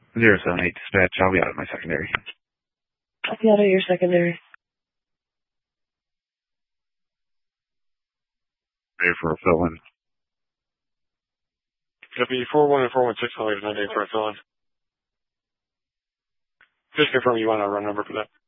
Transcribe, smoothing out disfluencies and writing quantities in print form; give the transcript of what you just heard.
078 dispatch, I'll be out of my secondary. I'll be out of your secondary. Ready for a fill-in. Copy 41 and 416, I'll leave 98 for a fill-in. Just confirm you want a run number for that.